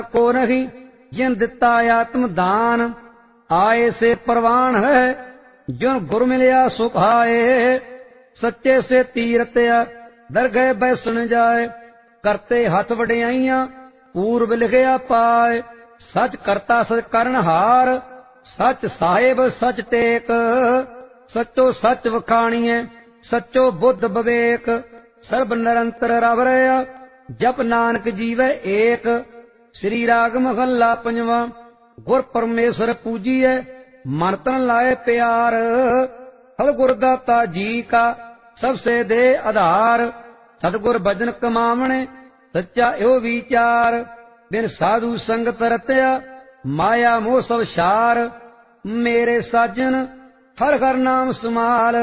को नहीं, जिन दिता आत्म दान। आए से परवान है, जुन गुर मिलिया सुख आए। सच्चे से तीरथ दरगह बैसन जाए, करते हथ वडियाइयां पूर्व लिखिया पाए। सच करता सच करन हार, सच साहिब सच टेक। सचो सच वखाणीए, सचो बुद्ध विवेक। सर्ब निरंतर रव रहा, जप नानक जीवै एक। श्री राग महला पंजवा। गुर परमेश्वर पूजिए, मन तन लाए प्यार। फल गुर दाता जी का, सबसे दे आधार। सतगुर भजन कमावणे, सच्चा यो विचार। बिन साधु संगत रतया, माया मोह सब शार। मेरे साजन हर हर नाम समाल।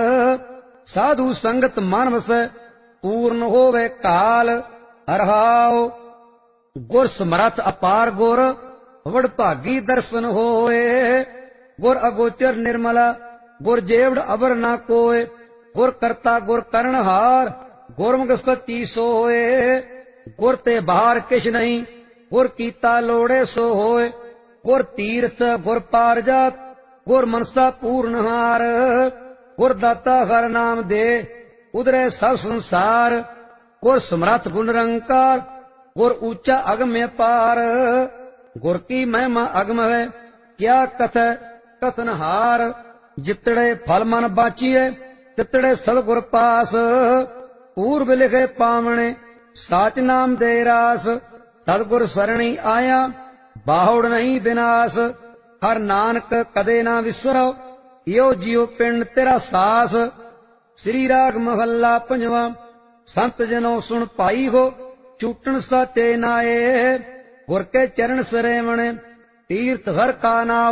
साधु संगत मन वसै, पूर्ण होवे काल। हरहाओ गुर समरथ अपार गुर, वडभागी दर्शन होए। गुर अगोचर निर्मला, गुर जेवड़ अबर ना कोय। गुर करता गुर करनहार, गुरमुख सच्ची सोए। गुर ते बाहर किछ नहीं, गुर कीता लोड़े सो होए। गुर तीर्थ गुर पारजात, गुर मनसा पूर्णहार। गुर दाता हर नाम दे, उदरे सब संसार। गुर समरथ गुण निरंकार, गुर ऊंचा अगम्य पार। गुर की महिमा अगम है, क्या कथ कथनहार। जितड़े फल मन बाचिए, तितड़े सब गुर पास। पूर्व लिखे पावणे, साच नाम दे रास। सतगुर सरणी आया, बाहुड़ नहीं विनाश। हर नानक कदे ना विसरो, यो जियो पिंड तेरा सास। श्री राग महला पंजवा। संत जनो सुन पाई हो, चूटन साचे नाए। गुर के चरण सरेवण, तीर्थ हर का नाम